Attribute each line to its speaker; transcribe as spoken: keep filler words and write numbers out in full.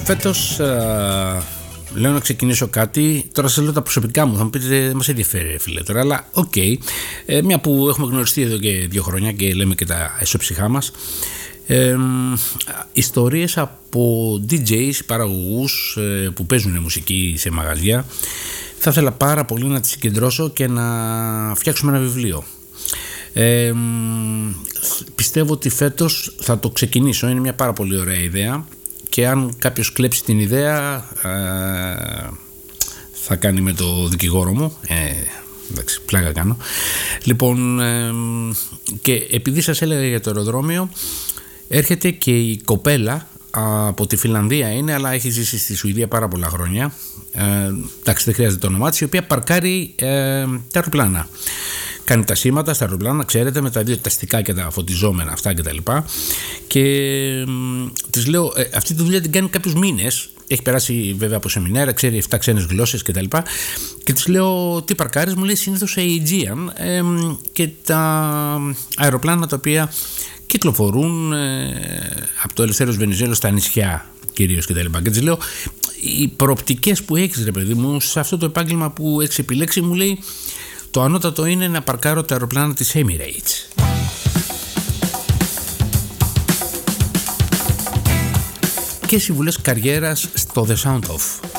Speaker 1: Φέτος α, λέω να ξεκινήσω κάτι. Τώρα σας λέω τα προσωπικά μου. Θα μου πείτε δεν μας ενδιαφέρει φίλε τώρα, αλλά οκ, okay. ε, μια που έχουμε γνωριστεί εδώ και δύο χρόνια και λέμε και τα εσωψυχά μας, ε, ιστορίες από ντι τζέις, παραγωγούς ε, που παίζουν μουσική σε μαγαζιά. Θα ήθελα πάρα πολύ να τις συγκεντρώσω και να φτιάξουμε ένα βιβλίο. Ε, πιστεύω ότι φέτος θα το ξεκινήσω. Είναι μια πάρα πολύ ωραία ιδέα και αν κάποιος κλέψει την ιδέα ε, θα κάνει με το δικηγόρο μου. ε, εντάξει, πλάκα κάνω. Λοιπόν, ε, και επειδή σας έλεγα για το αεροδρόμιο, έρχεται και η κοπέλα από τη Φιλανδία είναι, αλλά έχει ζήσει στη Σουηδία πάρα πολλά χρόνια. Ε, εντάξει, δεν χρειάζεται το όνομά της, η οποία παρκάρει ε, τα αεροπλάνα. Κάνει τα σήματα στα αεροπλάνα, ξέρετε, με τα δύο τα αστικά και τα φωτιζόμενα αυτά κτλ. Και, και της λέω, ε, αυτή τη δουλειά την κάνει κάποιους μήνες. Έχει περάσει βέβαια από σεμινάρια, ξέρει επτά ξένες γλώσσες κτλ. Και, και της λέω, τι παρκάρεις? Μου λέει συνήθως Aegean ε, και τα αεροπλάνα τα οποία κυκλοφορούν ε, από το Ελευθέριος Βενιζέλος στα νησιά κυρίως κτλ. Και, και της λέω, οι προοπτικές που έχεις ρε παιδί μου σε αυτό το επάγγελμα που έχεις επιλέξει, μου λέει, το ανώτατο είναι να παρκάρω τα αεροπλάνα της Emirates. Και συμβουλές καριέρας στο The Sound Off.